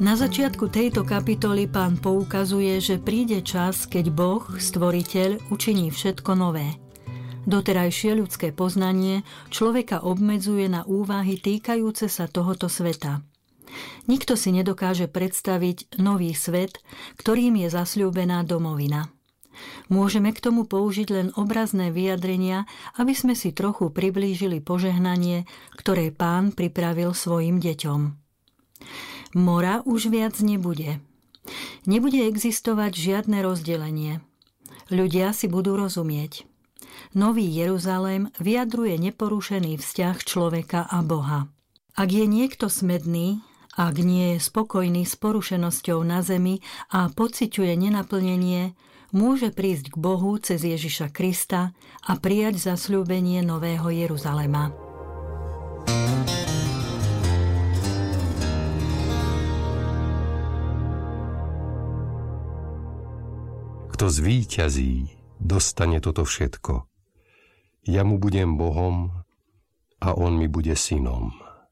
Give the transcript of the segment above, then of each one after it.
Na začiatku tejto kapitoly Pán poukazuje, že príde čas, keď Boh, Stvoriteľ, učiní všetko nové. Doterajšie ľudské poznanie človeka obmedzuje na úvahy týkajúce sa tohoto sveta. Nikto si nedokáže predstaviť nový svet, ktorým je zasľúbená domovina. Môžeme k tomu použiť len obrazné vyjadrenia, aby sme si trochu priblížili požehnanie, ktoré Pán pripravil svojim deťom. Mora už viac nebude. Nebude existovať žiadne rozdelenie. Ľudia si budú rozumieť. Nový Jeruzalém vyjadruje neporušený vzťah človeka a Boha. Ak je niekto smedný, ak nie je spokojný s porušenosťou na zemi a pociťuje nenaplnenie, môže prísť k Bohu cez Ježiša Krista a prijať zasľúbenie Nového Jeruzalema. Kto zvíťazí, dostane toto všetko. Ja mu budem Bohom a on mi bude synom.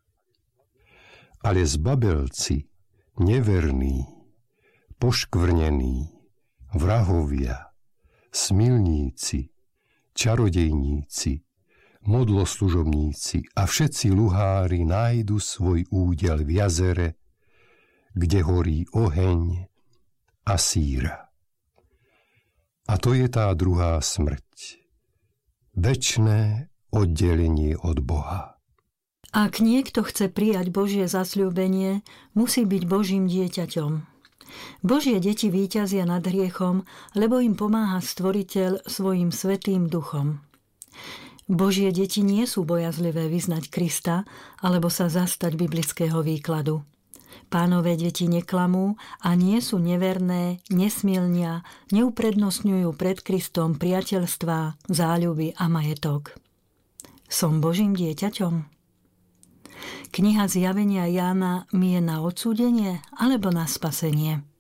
Ale zbabelci, neverní, poškvrnení, vrahovia, smilníci, čarodejníci, modloslužobníci a všetci luhári nájdu svoj údel v jazere, kde horí oheň a síra. A to je tá druhá smrť. Večné oddelenie od Boha. Ak niekto chce prijať Božie zasľúbenie, musí byť Božím dieťaťom. Božie deti víťazia nad hriechom, lebo im pomáha Stvoriteľ svojim svätým duchom. Božie deti nie sú bojazlivé vyznať Krista alebo sa zastať biblického výkladu. Pánové deti neklamú a nie sú neverné, nesmielnia, neuprednostňujú pred Kristom priateľstvá, záľuby a majetok. Som Božím dieťaťom? Kniha Zjavenia Jána mi je na odsúdenie alebo na spasenie?